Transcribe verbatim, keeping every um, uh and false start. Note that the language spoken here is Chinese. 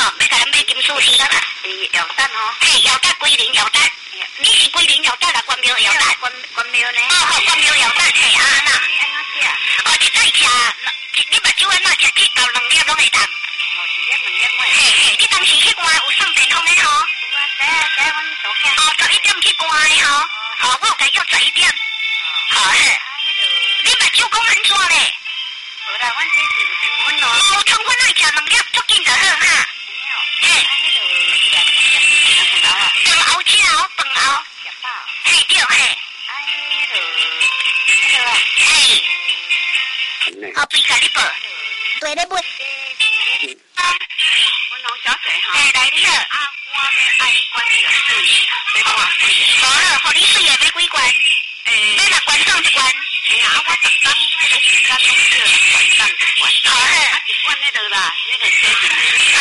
吼，要甲咱买金属先啦。 是摇蛋吼。 嘿，摇蛋龟苓摇蛋，你是龟苓摇蛋啊？关庙摇蛋？ 关关庙呢？ 哦，好，关庙摇蛋嘿啊那。 你安怎食？ 哦，一袋吃，你目睭安那吃去到两粒拢会当。 哦，一粒两粒我。 嘿嘿，你当时去关有送电风的吼？ 有啊，在啊在阮做囝。 哦，十一点去关的吼。哦，我有甲约十一点。好嘿。你目睭讲安怎咧？ 无啦，阮这是有成分咯。 无成分爱吃两粒，足紧就好哈。嘿。 啊，迄落食食食饭后啊。 饭后吃后，饭后。 食饱。 嘿对嘿。 啊，迄落迄落啊。 嘿。后边甲你报。对咧买。啊。 阮龙小姐吼。 嘿，来你好。 啊，我要爱关着水，要看水。 好好，互你水诶，要几罐？ 诶， 要六罐送一罐。 嘿啊，我逐工迄个时间拢叫六罐送一罐。 好好。 啊，一罐迄落啦，迄个洗面奶。